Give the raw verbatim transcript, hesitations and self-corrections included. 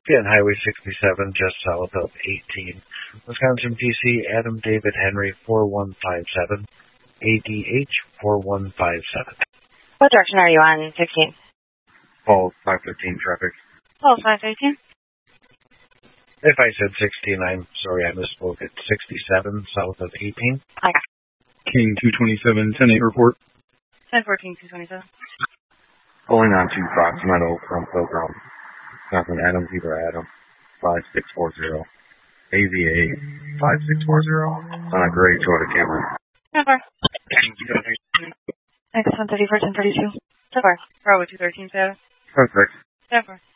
Again, Highway sixty-seven, just south of eighteen. Wisconsin, P C, Adam David Henry, four one five seven, A D H four one five seven. What direction are you on, sixteen? Oh, five thirteen traffic. Oh, five thirteen? If I said sixteen, I'm sorry, I misspoke. It's sixty-seven, south of eighteen. Okay. King two twenty-seven, ten eight report. ten fourteen, two twenty-seven. Pulling on to Fox Meadow from Pilgrim. Wisconsin, Adam Zebra Adam, five six four zero. A Z A, five six four zero. On a gray Toyota Camry. Never. X one thirty-four, ten thirty-two. So far. Bravo two thirteen, seven. Perfect. Never.